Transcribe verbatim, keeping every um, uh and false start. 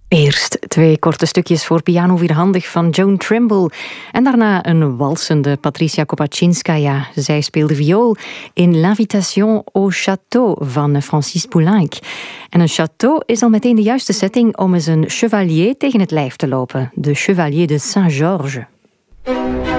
Eerst twee korte stukjes voor piano vierhandig van Joan Trimble. En daarna een walsende Patricia Kopaczinskaya. Zij speelde viool in L'Invitation au Château van Francis Poulenc. En een château is al meteen de juiste setting om eens een chevalier tegen het lijf te lopen. De Chevalier de Saint-Georges.